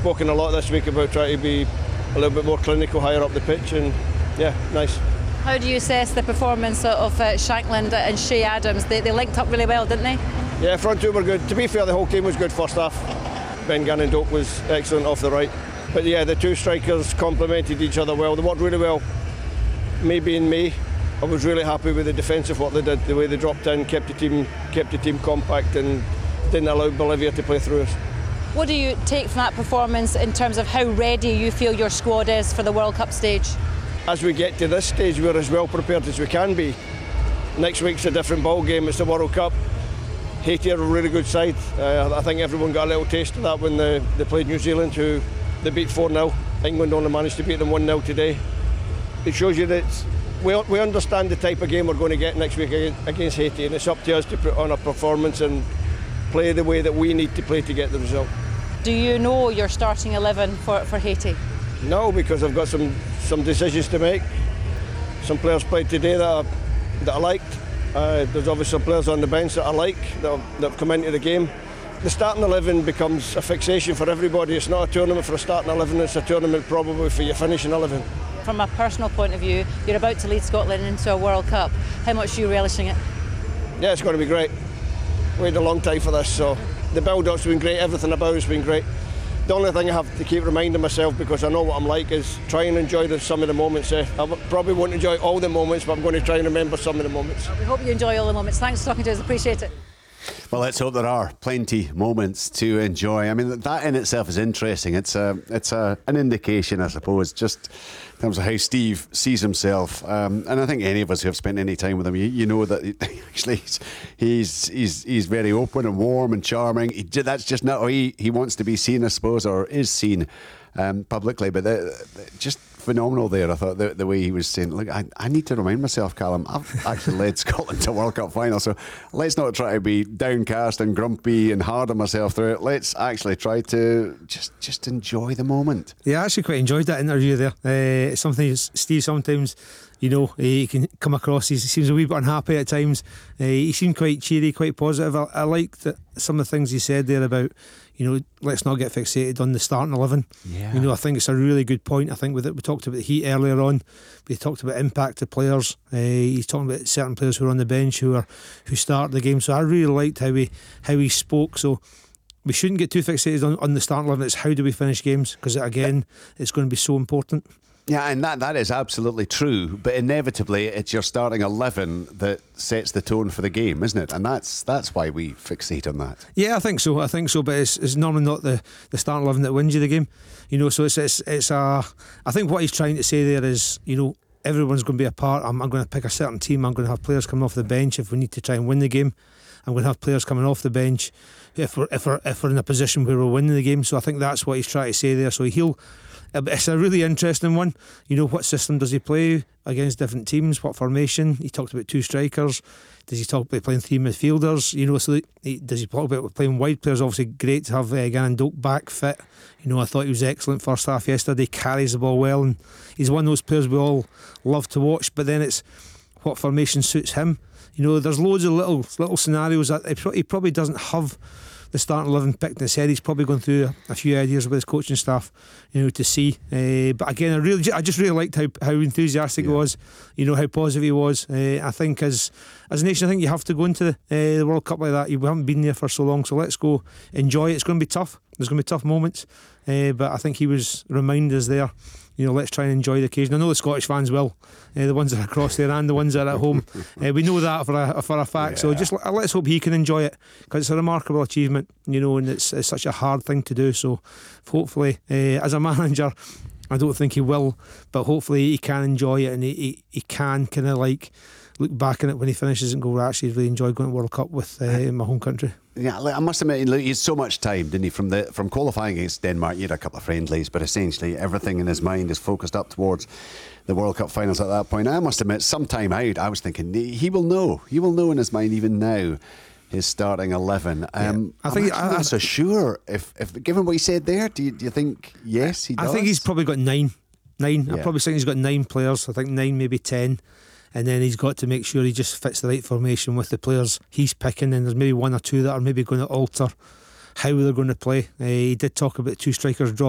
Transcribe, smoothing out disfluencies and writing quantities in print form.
spoken a lot this week about trying to be a little bit more clinical higher up the pitch, and yeah, nice. How do you assess the performance of Shankland and Shea Adams? They linked up really well, didn't they? Yeah, front two were good. To be fair, the whole team was good first half. Ben Gannon-Doak was excellent off the right. But yeah, the two strikers complemented each other well. They worked really well. Me being me, I was really happy with the defensive work they did, the way they dropped in, kept the team compact and didn't allow Bolivia to play through us. What do you take from that performance in terms of how ready you feel your squad is for the World Cup stage? As we get to this stage, we're as well prepared as we can be. Next week's a different ball game. It's the World Cup. Haiti are a really good side. I think everyone got a little taste of that when they played New Zealand, who they beat 4-0. England only managed to beat them 1-0 today. It shows you that we understand the type of game we're going to get next week against Haiti, and it's up to us to put on a performance and play the way that we need to play to get the result. Do you know your starting 11 for Haiti? No, because I've got some decisions to make. Some players played today that I liked. There's obviously some players on the bench that I like, that have come into the game. The starting 11 becomes a fixation for everybody. It's not a tournament for a starting 11, it's a tournament probably for your finishing 11. From a personal point of view, you're about to lead Scotland into a World Cup. How much are you relishing it? Yeah, it's going to be great. Waited a long time for this, so the build-up's been great, everything about it's been great. The only thing I have to keep reminding myself, because I know what I'm like, is try and enjoy some of the moments. I probably won't enjoy all the moments, but I'm going to try and remember some of the moments. We hope you enjoy all the moments. Thanks for talking to us, appreciate it. Well, let's hope there are plenty moments to enjoy. I mean, that in itself is interesting. It's an indication, I suppose, just in terms of how Steve sees himself. And I think any of us who have spent any time with him, you know that actually he's very open and warm and charming. That's just not how he wants to be seen, I suppose, or is seen publicly. But just phenomenal there. I thought the way he was saying, look, I need to remind myself, Callum, I've actually led Scotland to World Cup final, so let's not try to be downcast and grumpy and hard on myself through it. Let's actually try to just enjoy the moment. Yeah, I actually quite enjoyed that interview there. It's something Steve sometimes, he can come across, he seems a wee bit unhappy at times. He seemed quite cheery, quite positive. I liked some of the things he said there about, let's not get fixated on the starting 11. Yeah. I think it's a really good point. I think we talked about the heat earlier on. We talked about impact of players. He's talking about certain players who are on the bench who start the game. So I really liked how he spoke. So we shouldn't get too fixated on the starting 11. It's how do we finish games, because again, it's going to be so important. Yeah, and that is absolutely true, but inevitably it's your starting 11 that sets the tone for the game, isn't it? And that's why we fixate on that. Yeah, I think so, but it's normally not the starting 11 that wins you the game. So I think what he's trying to say there is, everyone's going to be a part. I'm going to pick a certain team. I'm going to have players coming off the bench if we need to try and win the game. I'm going to have players coming off the bench if we're in a position where we're winning the game. So I think that's what he's trying to say there. So it's a really interesting one. What system does he play against different teams? What formation? He talked about two strikers. Does he talk about playing three midfielders? Does he talk about playing wide players? Obviously great to have Gannon-Doak back fit. I thought he was excellent first half yesterday. Carries the ball well, and he's one of those players we all love to watch. But then it's what formation suits him. There's loads of little scenarios that he probably doesn't have the starting 11 picked in his head. He's probably gone through a few ideas with his coaching staff, to see. But again, I just really liked how enthusiastic he was. How positive he was. I think as a nation, I think you have to go into the World Cup like that. You haven't been there for so long, so let's go enjoy it. It's going to be tough. There's going to be tough moments, but I think he was reminded us there. Let's try and enjoy the occasion. I know the Scottish fans will, the ones that are across there and the ones that are at home. We know that for a fact. Yeah. So just let's hope he can enjoy it, because it's a remarkable achievement, and it's such a hard thing to do. So hopefully, as a manager, I don't think he will, but hopefully he can enjoy it, and he can kind of look back on it when he finishes and go, I actually really enjoyed going to World Cup with in my home country. Yeah, I must admit, he had so much time, didn't he? From qualifying against Denmark, he had a couple of friendlies, but essentially everything in his mind is focused up towards the World Cup finals at that point. I must admit, some time out, I was thinking he will know in his mind even now his starting 11. I'm not so sure if given what he said there. Do you think yes he does? I think he's probably got nine. Yeah. I probably think he's got 9 players. I think 9, maybe 10. And then he's got to make sure he just fits the right formation with the players he's picking, and there's maybe 1 or 2 that are maybe going to alter how they're going to play. He did talk about 2 strikers dropping